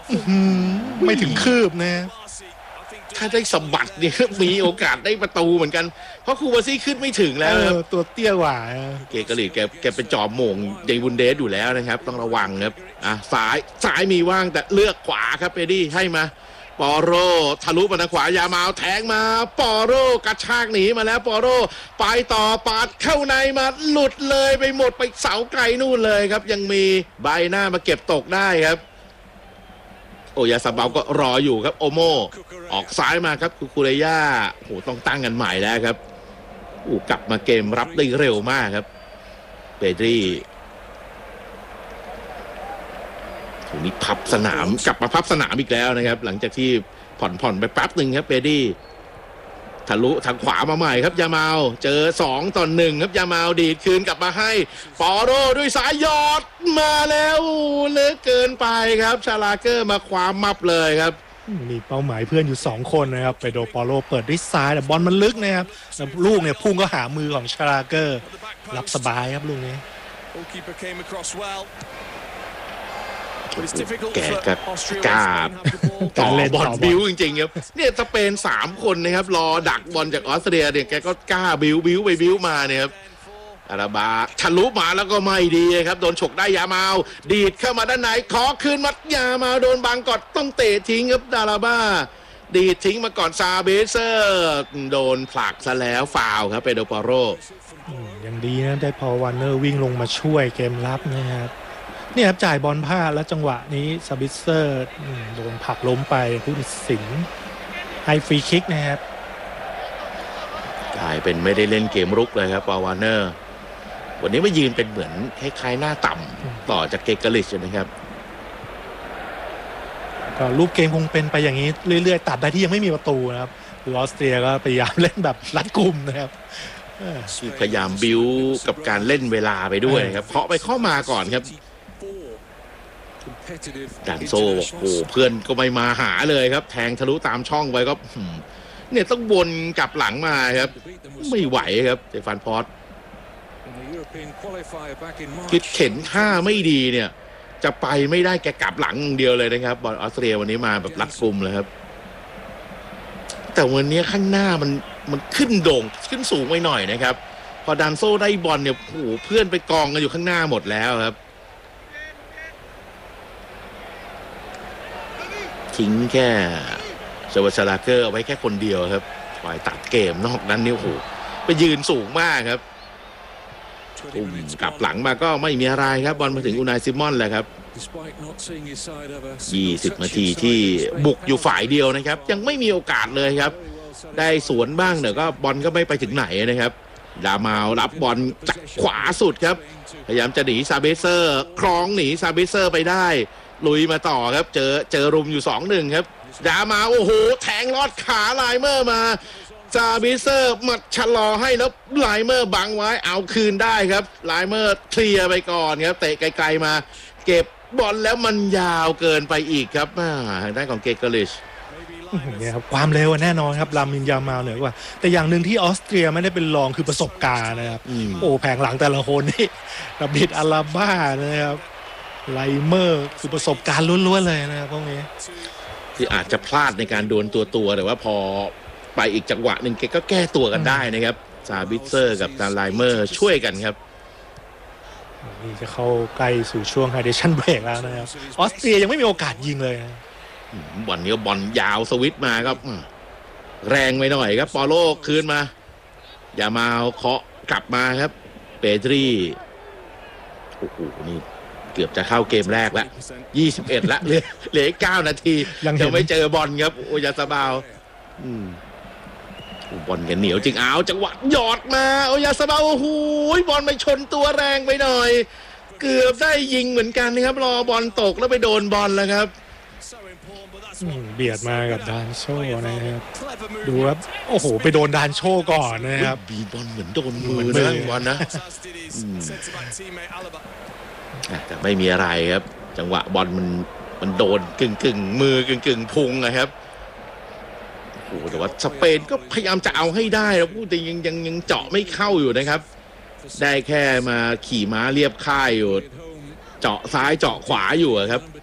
ไม่ถึงคืบนะถ้าได้สะบัดเนี่ยมีโอกาสได้ประตูเหมือนกันเพราะคูบาซี่ขึ้นไม่ถึงแล้วตัวเตี้ยกว่าเกลิแกเป็นจอมโหม่งเดบุนเดสอยู่แล้วนะครับต้องระวังครับซ้ายมีว่างแต่เลือกขวาครับเปดี้ให้มาปอโรทะลุมาทางขวายามาแทงมาปอโรกระชากหนีมาแล้วปอโรไปต่อปาดเข้าในมาหลุดเลยไปหมดไปเสาไกลนู่นเลยครับยังมีใบหน้ามาเก็บตกได้ครับโอยาซาเบาก็รออยู่ครับโอโมออกซ้ายมาครับคูเรย่าโหต้องตั้งกันใหม่แล้วครับกลับมาเกมรับได้เร็วมากครับเปดรีถูกนี้พับสนามกลับมาพับสนามอีกแล้วนะครับหลังจากที่ผ่อนไปแป๊บหนึ่งครับเปดรีทะลุทางขวามาใหม่ครับยามาลเจอ2-1ครับยามาลดีดคืนกลับมาให้ปอโรด้วยสายยอดมาแล้วเลือกเกินไปครับชาลาเกอร์มาคว้ามับเลยครับมีเป้าหมายเพื่อนอยู่2คนนะครับไปโดปอโรเปิดด้วยซ้ายแต่บอลมันลึกนะครับลูกเนี่ยพุ่งก็หามือของชาลาเกอร์รับสบายครับลูกนี้แกก็กล้าต่อบอลบิ้วจริงๆครับเนี่ยสเปน3คนนะครับรอดักบอลจากออสเตรียเนี่ยแกก็กล้าบิ้วไปบิ้วมาเนี่ยครับอาราบาทะลุมาแล้วก็ไม่ดีครับโดนฉกได้ยามาลดีดเข้ามาด้านในขอคืนมัดยามาโดนบังกอดต้องเตะทิ้งครับอาราบาดีดทิ้งมาก่อนซาเบเซอร์โดนผลักซะแล้วฟาวครับเปโดปอโรยังดีนะได้พอวันเนอร์วิ่งลงมาช่วยเกมรับนะครับเนี่ยครับจ่ายบอลพลาดแล้วจังหวะนี้ซาบิเซอร์โดนผลักล้มไปผู้ตัดสินให้ฟรีคิกนะครับกลายเป็นไม่ได้เล่นเกมรุกเลยครับปาวานเนอร์วันนี้มายืนเป็นเหมือนคล้ายๆหน้าต่ำต่อจากเกเกลิชนะครับก็รูปเกมคงเป็นไปอย่างนี้เรื่อยๆตัดได้ที่ยังไม่มีประตูนะครับออสเตรียก็พยายามเล่นแบบรัดกุมนะครับพยายามบิ้วกับการเล่นเวลาไปด้วยครับเคาะไปเข้ามาก่อนครับดันโซ่โอ้เพื่อนก็ไม่มาหาเลยครับแทงทะลุตามช่องไปก็เนี่ยต้องวนกลับหลังมาครับไม่ไหวครับเจฟานพอสคิดเข็นท่าไม่ดีเนี่ยจะไปไม่ได้แกกลับหลังเดียวเลยนะครับบอลออสเตรียวันนี้มาแบบรัดกุมเลยครับแต่วันนี้ข้างหน้ามันขึ้นโด่งขึ้นสูงไปหน่อยนะครับพอดันโซ่ได้บอลเนี่ยโอ้เพื่อนไปกองกันอยู่ข้างหน้าหมดแล้วครับทิ้งแค่เซวาชาลาเกอร์เอาไว้แค่คนเดียวครับปล่อยตัดเกมนอกนั้นเนี่ยโอ้โหไปยืนสูงมากครับกลับหลังมาก็ไม่มีอะไรครับบอลมาถึงอูนายซิมอนแหละครับ20 นาทีที่บุกอยู่ฝ่ายเดียวนะครับยังไม่มีโอกาสเลยครับได้สวนบ้างแต่ก็บอลก็ไม่ไปถึงไหนนะครับดามาลรับบอลจากขวาสุดครับพยายามจะหนีซาเบเซอร์คล้องหนีซาเบเซอร์ไปได้ลุยมาต่อครับเจอรุมอยู่ 2-1 ครับดามาโอ้โหแทงลอดขาไลเมอร์มาซาบิเซอร์มัดชะลอให้แล้วไลเมอร์บังไว้เอาคืนได้ครับไลเมอร์เคลียร์ไปก่อนครับเตะไกลๆมาเก็บบอลแล้วมันยาวเกินไปอีกครับทางด้านของเกเกลิชเนี่ยครับความเร็วแน่นอนครับลามินยามาลเหนือกว่าแต่อย่างหนึ่งที่ออสเตรียไม่ได้เป็นรองคือประสบการณ์นะครับโอ้แผงหลังแต่ละคนนี่ดับบิดอาราบ้านะครับไลเมอร์คือประสบการณ์ล้วนๆเลยนะครับพวกนี้ที่อาจจะพลาดในการโดนตัวแต่ว่าพอไปอีกจังหวะหนึ่งแกก็แก้ตัวกันได้นะครับซาบิเซอร์กับตาไลเมอร์ช่วยกันครับนี่จะเข้าใกล้สู่ช่วงไฮเดชั่นเบรกแล้วนะครับออสเตรียยังไม่มีโอกาสยิงเลยบอลนี้ก็บอลยาวสวิตมาครับแรงไปหน่อยครับปอโลคืนมาอย่ามาเคาะกลับมาครับเปดรีโอ้โหนี่เกือบจะเข้าเกมแรกแล้ว21แล้วเหลือ9 นาทียังไม่เจอบอลครับโอยาซาบาวบอลกันเหนียวจริงจังหวะหยอดมาโอยาซาบาวโอ้โหบอลไปชนตัวแรงไปหน่อยเกือบได้ยิงเหมือนกันนะครับรอบอลตกแล้วไปโดนบอลแล้วครับเบียดมากับดานโชนะครับดูครับโอ้โหไปโดนดานโชก่อนนะครับบีบอลเหมือนโดนมือนะบอลนะแต่ไม่มีอะไรครับจังหวะบอลมันโดนกึ่งมือกึ่งพุงนะครับโอ้แต่ว่าสเปนก็พยายามจะเอาให้ได้แล้วพูดแต่ยังเจาะไม่เข้าอยู่นะครับได้แค่มาขี่ม้าเรียบค่ายอยู่เจาะซ้ายเจาะขวาอยู่ครับ